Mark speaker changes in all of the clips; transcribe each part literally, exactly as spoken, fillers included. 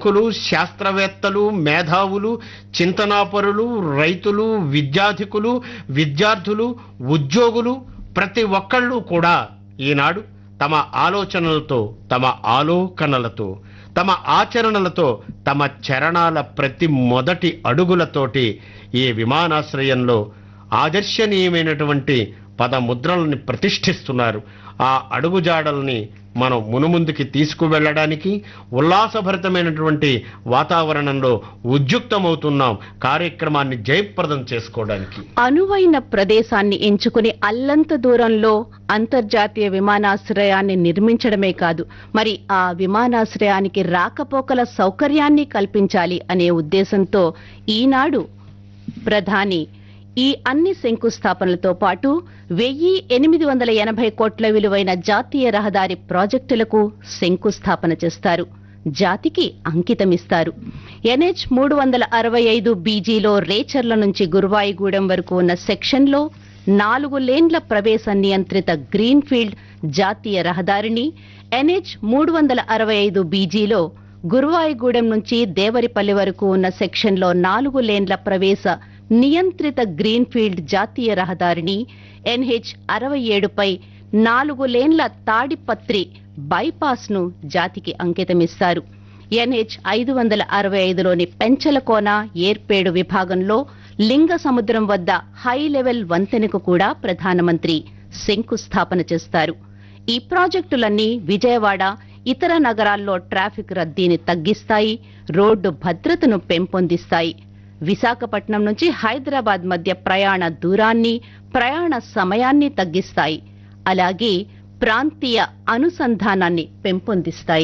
Speaker 1: ప్రముఖులు, శాస్త్రవేత్తలు, మేధావులు, చింతనాపరులు, రైతులు, విద్యాధికులు, విద్యార్థులు, ఉద్యోగులు ప్రతి ఒక్కళ్ళు కూడా ఈనాడు తమ ఆలోచనలతో, తమ ఆలోకనలతో, తమ ఆచరణలతో, తమ చరణాల ప్రతి మొదటి అడుగులతోటి ఈ విమానాశ్రయంలో ఆదర్శనీయమైనటువంటి పదముద్రలని ప్రతిష్ఠిస్తున్నారు. ఆ అడుగుజాడల్ని మనం మునుముందుకి తీసుకువెళ్ళడానికి ఉల్లాసభరితమైనటువంటి వాతావరణంలో ఉద్యుక్తమవుతున్నాం కార్యక్రమాన్ని జయప్రదం చేసుకోవడానికి.
Speaker 2: అనువైన ప్రదేశాన్ని ఎంచుకుని అల్లంత దూరంలో అంతర్జాతీయ విమానాశ్రయాన్ని నిర్మించడమే కాదు, మరి ఆ విమానాశ్రయానికి రాకపోకల సౌకర్యాన్ని కల్పించాలి అనే ఉద్దేశంతో ఈనాడు ప్రధాని ఈ అన్ని శంకుస్థాపనలతో పాటు వెయ్యి ఎనిమిది వందల ఎనభై కోట్ల విలువైన జాతీయ రహదారి ప్రాజెక్టులకు శంకుస్థాపన చేస్తారు, జాతికి అంకితమిస్తారు. ఎన్హెచ్ మూడు వందల అరవై ఐదు బీజీలో రేచర్ల నుంచి గురువాయిగూడెం వరకు ఉన్న సెక్షన్లో నాలుగు లేన్ల ప్రవేశ నియంత్రిత గ్రీన్ఫీల్డ్ జాతీయ రహదారిని, ఎన్హెచ్ మూడు వందల అరవై ఐదు బీజీలో గురువాయిగూడెం నుంచి దేవరిపల్లి వరకు ఉన్న సెక్షన్లో నాలుగు లేన్ల ప్రవేశ నియంత్రిత గ్రీన్ఫీల్డ్ జాతీయ రహదారిని, ఎన్హెచ్ అరవై ఏడుపై నాలుగు లేన్ల తాడిపత్రి బైపాస్ ను జాతికి అంకితమిస్తారు. ఎన్హెచ్ ఐదు వందల అరవై ఐదులోని పెంచలకోన ఏర్పేడు విభాగంలో లింగ సముద్రం వద్ద హై లెవెల్ వంతెనకు కూడా ప్రధానమంత్రి శంకుస్థాపన చేస్తారు. ఈ ప్రాజెక్టులన్నీ విజయవాడ, ఇతర నగరాల్లో ట్రాఫిక్ రద్దీని తగ్గిస్తాయి, రోడ్డు భద్రతను పెంపొందిస్తాయి. విశాఖపట్నం నుంచి హైదరాబాద్ మధ్య ప్రయాణ దూరాన్ని, ప్రయాణ సమయాన్ని తగ్గిస్తాయి. అలాగే ప్రాంతీయ అనుసంధానాన్ని పెంపొందిస్తాయి.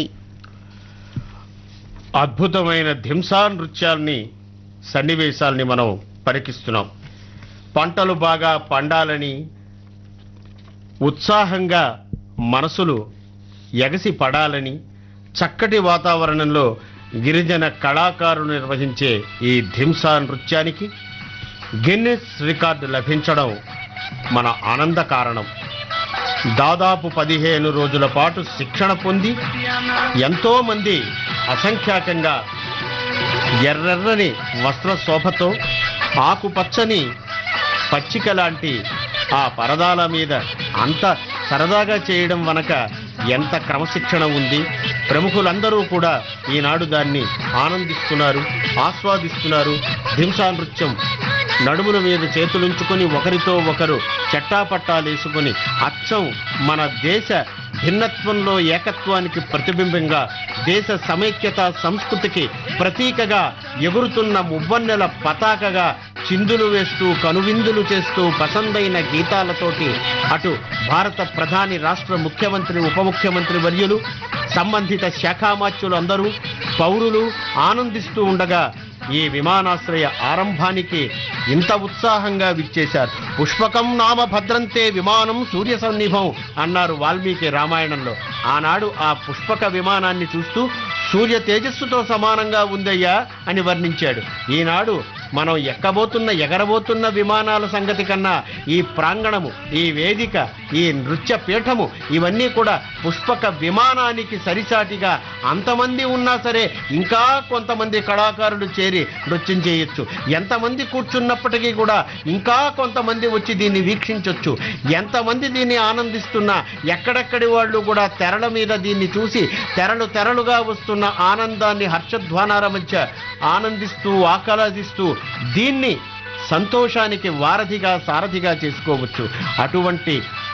Speaker 1: అద్భుతమైన ధింసా నృత్యాల్ని, సన్నివేశాల్ని మనం పరికిస్తున్నాం. పంటలు బాగా పండాలని ఉత్సాహంగా మనసులు ఎగసి పడాలని చక్కటి వాతావరణంలో గిరిజన కళాకారులు నిర్వహించే ఈ ధింసా నృత్యానికి గిన్నిస్ రికార్డు లభించడం మన ఆనంద కారణం. దాదాపు పదిహేను రోజుల పాటు శిక్షణ పొంది ఎంతో మంది అసంఖ్యాకంగా ఎర్రెర్రని వస్త్ర శోభతో ఆకుపచ్చని పచ్చిక లాంటి ఆ పరదాల మీద అంత సరదాగా చేయడం వనక ఎంత క్రమశిక్షణ ఉంది. ప్రముఖులందరూ కూడా ఈనాడు దాన్ని ఆనందిస్తున్నారు, ఆస్వాదిస్తున్నారు. ధింసా నృత్యం నడుముల మీద చేతులుంచుకొని ఒకరితో ఒకరు చెట్టాపట్టాలేసుకొని అచ్చం మన దేశ భిన్నత్వంలో ఏకత్వానికి ప్రతిబింబంగా, దేశ సమైక్యత సంస్కృతికి ప్రతీకగా ఎగురుతున్న మువ్వన్నెల పతాకగా చిందులు వేస్తూ కనువిందులు చేస్తూ పసందైన గీతాలతోటి అటు భారత ప్రధాని, రాష్ట్ర ముఖ్యమంత్రి, ఉప ముఖ్యమంత్రి వర్యులు, సంబంధిత శాఖామాత్యులు అందరూ పౌరులు ఆనందిస్తూ ఉండగా ఈ విమానాశ్రయ ఆరంభానికి ఇంత ఉత్సాహంగా విచ్చేశారు. పుష్పకం నామ భద్రంతే విమానం సూర్య సన్నిభం అన్నారు వాల్మీకి రామాయణంలో. ఆనాడు ఆ పుష్పక విమానాన్ని చూస్తూ సూర్య తేజస్సుతో సమానంగా ఉందయ్యా అని వర్ణించాడు. ఈనాడు మనం ఎక్కబోతున్న ఎగరబోతున్న విమానాల సంగతి కన్నా ఈ ప్రాంగణము, ఈ వేదిక, ఈ నృత్య పీఠము ఇవన్నీ కూడా పుష్పక విమానానికి సరిసాటిగా అంతమంది ఉన్నా సరే ఇంకా కొంతమంది కళాకారులు చేరి నృత్యం చేయొచ్చు. ఎంతమంది కూర్చున్నప్పటికీ కూడా ఇంకా కొంతమంది వచ్చి దీన్ని వీక్షించవచ్చు. ఎంతమంది దీన్ని ఆనందిస్తున్నా ఎక్కడెక్కడి వాళ్ళు కూడా తెరల మీద దీన్ని చూసి తెరలు తెరలుగా వస్తున్న ఆనందాన్ని హర్షధ్వానాల మధ్య ఆనందిస్తూ ఆహ్లాదిస్తూ దీన్ని సంతోషానికి వారధిగా సారథిగా చేసుకోవచ్చు. అటువంటి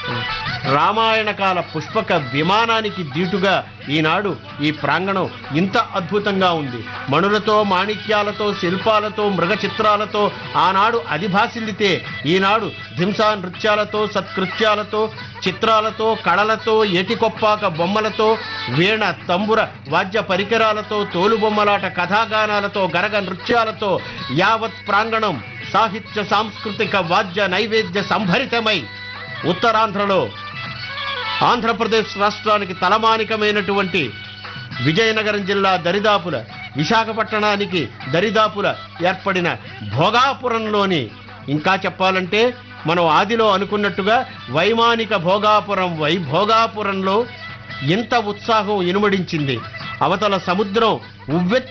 Speaker 1: రామాయణ కాల పుష్పక విమానానికి దీటుగా ఈనాడు ఈ ప్రాంగణం ఇంత అద్భుతంగా ఉంది. మణులతో, మాణిక్యాలతో, శిల్పాలతో, మృగ చిత్రాలతో ఆనాడు అధిభాసిల్లితే ఈనాడు ధింసా నృత్యాలతో, సత్కృత్యాలతో, చిత్రాలతో, కళలతో, ఏటికొప్పాక బొమ్మలతో, వీణ, తంబుర వాద్య పరికరాలతో, తోలుబొమ్మలాట కథాగానాలతో, గరగ నృత్యాలతో యావత్ ప్రాంగణం సాహిత్య, సాంస్కృతిక, వాద్య నైవేద్య సంభరితమై ఉత్తరాంధ్రలో ఆంధ్రప్రదేశ్ రాష్ట్రానికి తలమానికమైనటువంటి విజయనగరం జిల్లా దరిదాపుల, విశాఖపట్టణానికి దరిదాపుల ఏర్పడిన భోగాపురంలోని, ఇంకా చెప్పాలంటే మనం ఆదిలో అనుకున్నట్టుగా వైమానిక భోగాపురం వైభోగాపురంలో ఇంత ఉత్సాహం ఇనుమడించింది. అవతల సముద్రం ఉవ్వెత్తి